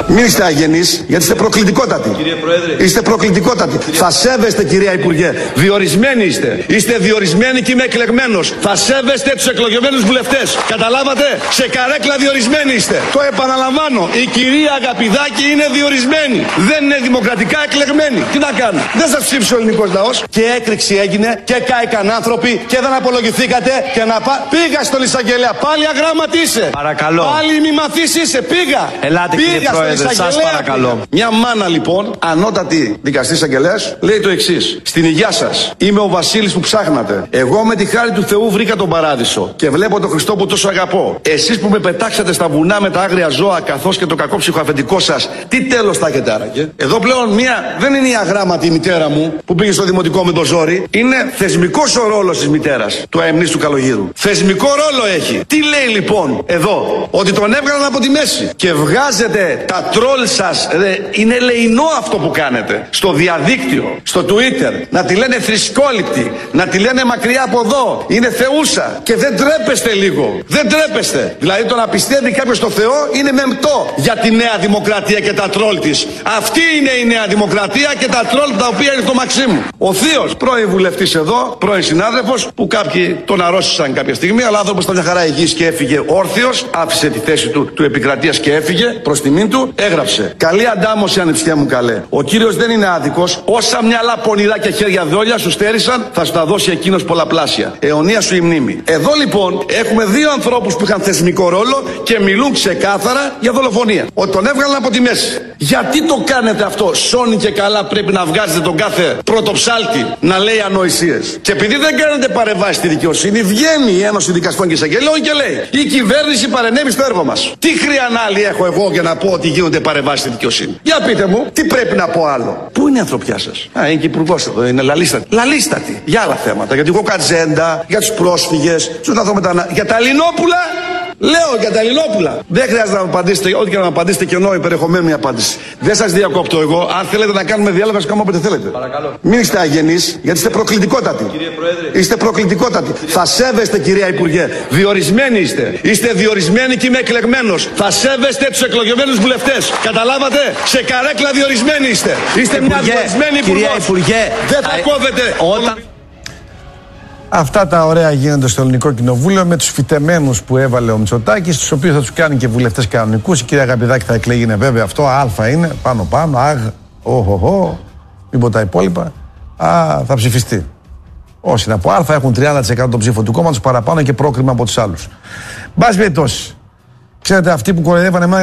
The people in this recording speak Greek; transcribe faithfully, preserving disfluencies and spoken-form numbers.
Μην είστε αγενείς, γιατί είστε προκλητικότατοι. Κύριε Πρόεδρε. Είστε προκλητικότατοι. Κύριε... Θα σέβεστε, κυρία Υπουργέ. Διορισμένοι είστε. Είστε διορισμένοι και είμαι εκλεγμένος. Θα σέβεστε τους εκλογευμένους βουλευτές. Καταλάβατε? Σε καρέκλα διορισμένοι είστε. Το επαναλαμβάνω. Η κυρία Αγαπηδάκη είναι διορισμένη. Δεν είναι δημοκρατικά εκλεγμένη. Τι να κάνουμε? Δεν σας ψήφισε ο ελληνικός λαός. Και έκρηξη έγινε και κάηκαν άνθρωποι και δεν απολογηθήκατε και να πά... Πήγα στον εισαγγελέα. Πάλι αγράμματη είσαι. Παρακαλώ. Πάλι μη μαθείς είσαι. Πήγα. Ελάτε, Πήγα κύριε Πρόεδρε, σας παρακαλώ. Μια μάνα λοιπόν, ανώτατη δικαστής εισαγγελέας, λέει το εξής. Στην υγειά σας. Είμαι ο Βασίλης που ψάχνατε. Εγώ με τη χάρη του Θεού βρήκα τον παράδεισο. Και βλέπω τον Χριστό που τόσο αγαπώ. Εσείς που με πετάξατε στα βουνά με τα άγρια ζώα καθώς και το κακό ψυχοαφεντικό σας, τι τέλος θα έχετε άραγε? Εδώ πλέον μια δεν είναι η αγράμματη η μητέρα μου που πήγε στο δημοτικό με το ζόρι. Είναι θεσμικός ο ρόλος της μητέρας του αεμνής του Καλογύρου. Θεσμικό ρόλο έχει. Τι λέει λοιπόν εδώ? Ότι τον έβγαλαν από τη μέση. Και βγάζετε τα τρόλ σας. Ρε, είναι λεεινό αυτό που κάνετε. Στο διαδίκτυο, στο Twitter. Να τη λένε θρησκόληπτη. Να τη λένε μακριά από εδώ. Είναι θεούσα. Και δεν τρέπεστε λίγο. Δεν τρέπεστε. Δηλαδή το να πιστεύει κάποιος στο Θεό είναι μεμπτό για τη Νέα Δημοκρατία και τα τρόλ της. Αυτή είναι η Νέα Δημοκρατία και τα τρόλ τα οποία είναι στο Μαξίμου. Ο θείος, πρώην βουλευτής εδώ, πρώην συνάδελφος, που κάποιοι τον αρρώστησαν κάποια στιγμή, αλλά άνθρωπος ήταν μια χαρά υγιής και έφυγε όρθιος, άφησε τη θέση του, του επικρατείας και έφυγε προς τιμήν του, έγραψε. Καλή αντάμωση ανεψιά μου καλέ. Ο κύριος δεν είναι άδικος. Όσα μυαλά, πονηρά και χέρια δόλια σου στέρισαν, θα σου τα δώσει εκείνος πολλαπλάσια. Αιωνία σου η μνήμη. Εδώ λοιπόν έχουμε δύο ανθρώπους που είχαν θεσμικό ρόλο και μιλούν ξεκάθαρα για δολοφονία. Ότι τον έβγαλαν από τη μέση. Γιατί το κάνετε αυτό? Σώνει και καλά πρέπει να βγάζετε τον κάθε πρωτοψάλτη να λέει ανοησίες. Και επειδή δεν κάνετε παρεμβάσεις στη δικαιοσύνη, βγαίνει η Ένωση Δικαστών και Εισαγγελέων και λέει: η κυβέρνηση παρενέβη στο έργο μας. Τι χρειανάλη έχω εγώ για να πω ότι γίνονται παρεμβάσεις στη δικαιοσύνη? Για πείτε μου, τι πρέπει να πω άλλο? Πού είναι η ανθρωπιά σας? Α, είναι και υπουργός εδώ, είναι λαλίστατη. Λαλίστατη για άλλα θέματα. Για την κοκατζέντα, για τους πρόσφυγες, τους λαθρομετανάστες, για τα Ελληνόπουλα. Λέω για τα Ελληνόπουλα. Δεν χρειάζεται να μου απαντήσετε, ό,τι και να μου απαντήσετε και εννοώ περιεχομένου μια απάντηση. Δεν σας διακόπτω εγώ. Αν θέλετε να κάνουμε διάλογο, ας κάνουμε όποτε θέλετε. Παρακαλώ. Μην είστε αγενείς, γιατί είστε προκλητικότατοι. Κύριε Πρόεδρε. Είστε προκλητικότατοι. Κύριε... Θα σέβεστε, κυρία Υπουργέ. Διορισμένοι είστε. Είστε διορισμένοι και είμαι εκλεγμένος. Θα σέβεστε τους εκλογευμένους βουλευτές. Καταλάβατε? Σε καρέκλα διορισμένοι είστε. Είστε Υπουργέ, μια διορισμένη υπουργός. Δεν θα κόβετε. Όταν... Αυτά τα ωραία γίνονται στο Ελληνικό Κοινοβούλιο με τους φυτεμένους που έβαλε ο Μητσοτάκης, τους οποίους θα τους κάνει και βουλευτές κανονικούς. Η κυρία Αγαπηδάκη θα εκλέγει, είναι βέβαια αυτό. Α είναι, πάνω πάνω. Αγ, οχοχο. Μήπως τα υπόλοιπα. Α, θα ψηφιστεί. Όσοι είναι από Α έχουν τριάντα τοις εκατό των ψήφων του κόμματος παραπάνω και πρόκριμα από τους άλλους. Μπας περιπτώσει. Ξέρετε, αυτοί που κοροϊδεύανε εμένα